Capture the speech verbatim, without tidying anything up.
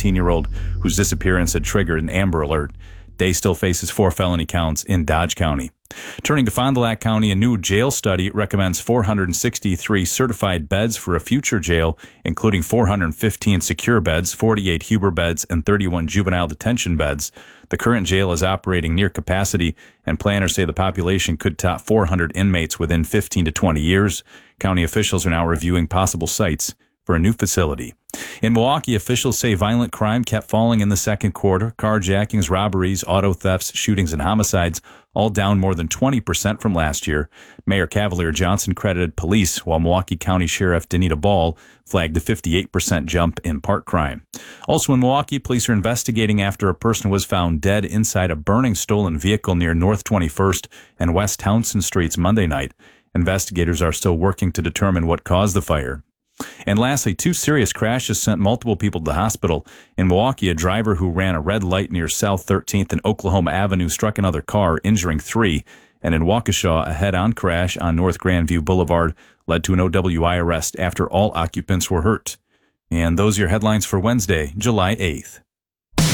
nineteen-year-old whose disappearance had triggered an Amber Alert. Day still faces four felony counts in Dodge County. Turning to Fond du Lac County, a new jail study recommends four hundred sixty-three certified beds for a future jail, including four hundred fifteen secure beds, forty-eight Huber beds, and thirty-one juvenile detention beds. The current jail is operating near capacity, and planners say the population could top four hundred inmates within fifteen to twenty years. County officials are now reviewing possible sites for a new facility. In Milwaukee, officials say violent crime kept falling in the second quarter. Carjackings, robberies, auto thefts, shootings, and homicides all down more than twenty percent from last year. Mayor Cavalier Johnson credited police, while Milwaukee County Sheriff Danita Ball flagged a fifty-eight percent jump in park crime. Also in Milwaukee, police are investigating after a person was found dead inside a burning stolen vehicle near North twenty-first and West Townsend Streets Monday night. Investigators are still working to determine what caused the fire. And lastly, two serious crashes sent multiple people to the hospital. In Milwaukee, a driver who ran a red light near South thirteenth and Oklahoma Avenue struck another car, injuring three. And in Waukesha, a head-on crash on North Grandview Boulevard led to an O W I arrest after all occupants were hurt. And those are your headlines for Wednesday, July eighth.